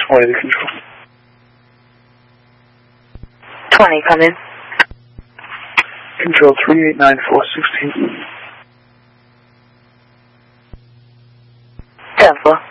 20 to control. 20, come in. Control 389416. 10-4.